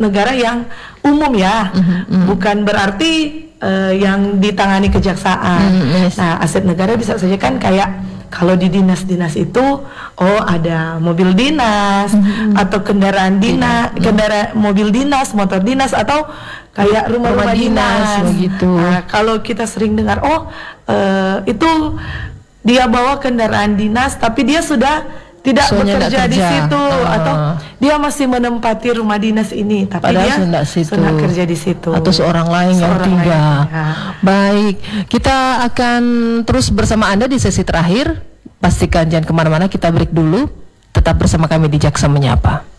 negara yang umum ya, bukan berarti yang ditangani kejaksaan. Yes. Nah, aset negara bisa saja kan kayak kalau di dinas-dinas itu, ada mobil dinas atau kendaraan dinas, mobil dinas, motor dinas, atau kayak rumah-rumah dinas. begitu. Nah, kalau kita sering dengar, itu dia bawa kendaraan dinas, tapi dia sudah tidak Soalnya bekerja nggak di kerja. situ, atau dia masih menempati rumah dinas ini, tapi Padahal dia situ. sudah kerja di situ. Atau seorang lain yang Seorang tinggal. lain, ya. Baik, kita akan terus bersama Anda di sesi terakhir. Pastikan jangan kemana-mana, kita break dulu. Tetap bersama kami di Jaksa Menyapa.